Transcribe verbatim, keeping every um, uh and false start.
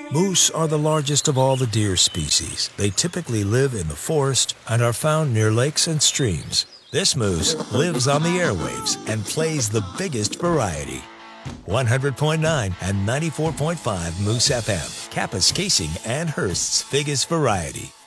Moose are the largest of all the deer species. They typically live in the forest and are found near lakes and streams. This moose lives on the airwaves and plays the biggest variety. one hundred point nine and ninety-four point five Moose F M, Kapaskasing and Hearst's biggest variety.